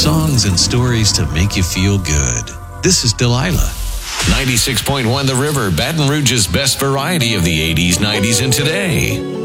Songs and stories to make you feel good. This is Delilah. 96.1 The River, Baton Rouge's best variety of the 80s, 90s, and today.